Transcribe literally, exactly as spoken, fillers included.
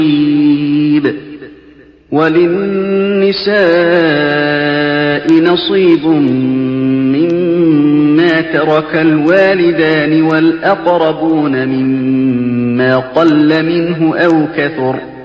نصيب وللنساء نصيب مما ترك الوالدان والأقربون مما قل منه أو كثر